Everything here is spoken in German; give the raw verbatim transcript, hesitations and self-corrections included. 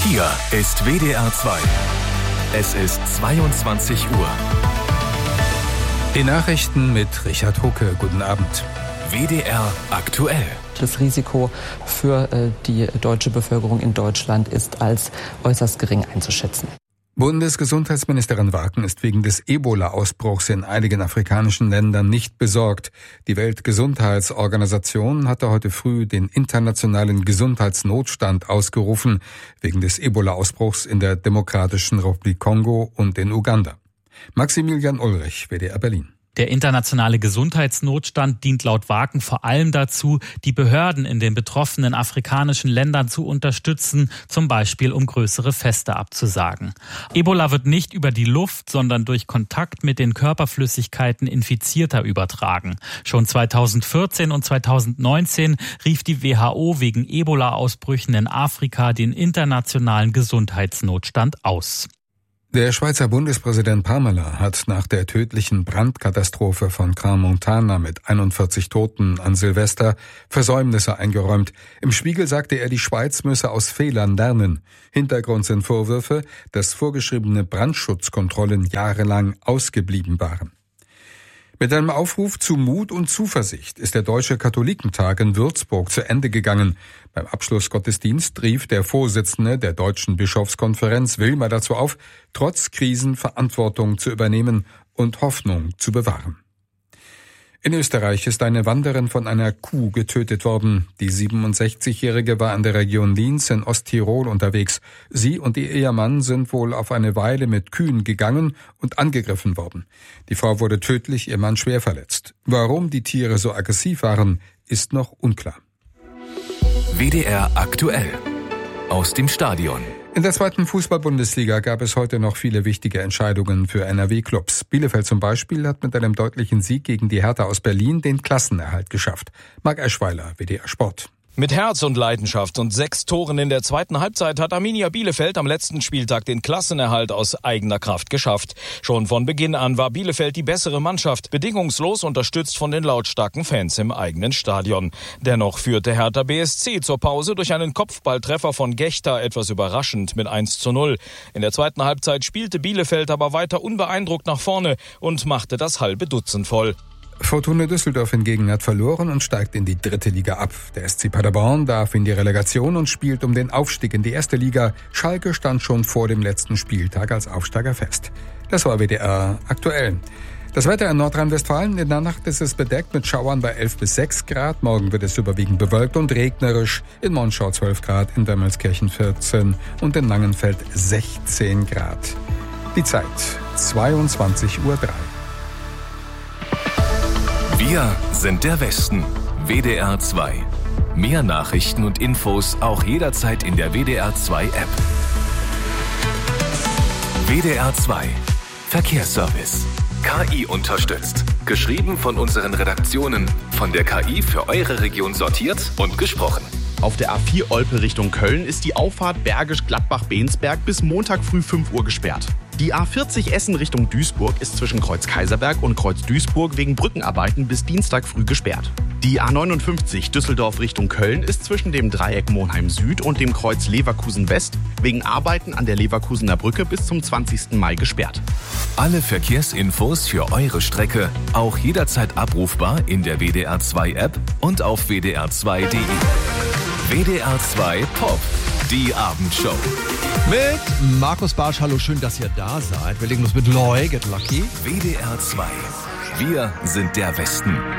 Hier ist W D R zwei. Es ist zweiundzwanzig Uhr. Die Nachrichten mit Richard Hucke. Guten Abend. W D R aktuell. Das Risiko für äh, die deutsche Bevölkerung in Deutschland ist als äußerst gering einzuschätzen. Bundesgesundheitsministerin Waken ist wegen des Ebola-Ausbruchs in einigen afrikanischen Ländern nicht besorgt. Die Weltgesundheitsorganisation hatte heute früh den internationalen Gesundheitsnotstand ausgerufen, wegen des Ebola-Ausbruchs in der Demokratischen Republik Kongo und in Uganda. Maximilian Ulrich, W D R Berlin. Der internationale Gesundheitsnotstand dient laut Waken vor allem dazu, die Behörden in den betroffenen afrikanischen Ländern zu unterstützen, zum Beispiel um größere Feste abzusagen. Ebola wird nicht über die Luft, sondern durch Kontakt mit den Körperflüssigkeiten Infizierter übertragen. Schon zweitausendvierzehn und zweitausendneunzehn rief die W H O wegen Ebola-Ausbrüchen in Afrika den internationalen Gesundheitsnotstand aus. Der Schweizer Bundespräsident Pamela hat nach der tödlichen Brandkatastrophe von Crans-Montana mit einundvierzig Toten an Silvester Versäumnisse eingeräumt. Im Spiegel sagte er, die Schweiz müsse aus Fehlern lernen. Hintergrund sind Vorwürfe, dass vorgeschriebene Brandschutzkontrollen jahrelang ausgeblieben waren. Mit einem Aufruf zu Mut und Zuversicht ist der Deutsche Katholikentag in Würzburg zu Ende gegangen. Beim Abschlussgottesdienst rief der Vorsitzende der Deutschen Bischofskonferenz Wilmer dazu auf, trotz Krisen Verantwortung zu übernehmen und Hoffnung zu bewahren. In Österreich ist eine Wanderin von einer Kuh getötet worden. Die siebenundsechzigjährige war in der Region Lienz in Osttirol unterwegs. Sie und ihr Ehemann sind wohl auf eine Weile mit Kühen gegangen und angegriffen worden. Die Frau wurde tödlich, ihr Mann schwer verletzt. Warum die Tiere so aggressiv waren, ist noch unklar. W D R aktuell. Aus dem Stadion. In der zweiten Fußball-Bundesliga gab es heute noch viele wichtige Entscheidungen für N R W-Clubs. Bielefeld zum Beispiel hat mit einem deutlichen Sieg gegen die Hertha aus Berlin den Klassenerhalt geschafft. Marc Eschweiler, W D R Sport. Mit Herz und Leidenschaft und sechs Toren in der zweiten Halbzeit hat Arminia Bielefeld am letzten Spieltag den Klassenerhalt aus eigener Kraft geschafft. Schon von Beginn an war Bielefeld die bessere Mannschaft, bedingungslos unterstützt von den lautstarken Fans im eigenen Stadion. Dennoch führte Hertha B S C zur Pause durch einen Kopfballtreffer von Gechter etwas überraschend mit eins zu null. In der zweiten Halbzeit spielte Bielefeld aber weiter unbeeindruckt nach vorne und machte das halbe Dutzend voll. Fortuna Düsseldorf hingegen hat verloren und steigt in die dritte Liga ab. Der S C Paderborn darf in die Relegation und spielt um den Aufstieg in die erste Liga. Schalke stand schon vor dem letzten Spieltag als Aufsteiger fest. Das war W D R aktuell. Das Wetter in Nordrhein-Westfalen: In der Nacht ist es bedeckt mit Schauern bei elf bis sechs Grad. Morgen wird es überwiegend bewölkt und regnerisch. In Monschau zwölf Grad, in Dömelskirchen vierzehn und in Langenfeld sechzehn Grad. Die Zeit zweiundzwanzig Uhr drei. Wir sind der Westen. W D R zwei. Mehr Nachrichten und Infos auch jederzeit in der W D R zwei App. W D R zwei. Verkehrsservice. K I unterstützt. Geschrieben von unseren Redaktionen. Von der K I für eure Region sortiert und gesprochen. Auf der A vier Olpe Richtung Köln ist die Auffahrt Bergisch Gladbach-Bensberg bis Montag früh fünf Uhr gesperrt. Die A vierzig Essen Richtung Duisburg ist zwischen Kreuz Kaiserberg und Kreuz Duisburg wegen Brückenarbeiten bis Dienstag früh gesperrt. Die A neunundfünfzig Düsseldorf Richtung Köln ist zwischen dem Dreieck Monheim Süd und dem Kreuz Leverkusen West wegen Arbeiten an der Leverkusener Brücke bis zum zwanzigsten Mai gesperrt. Alle Verkehrsinfos für eure Strecke auch jederzeit abrufbar in der W D R zwei App und auf w d r zwei punkt d e. W D R zwei Pop, die Abendshow. Mit Markus Bartsch, hallo, schön, dass ihr da seid. Wir legen los mit Loy, Get Lucky. W D R zwei, wir sind der Westen.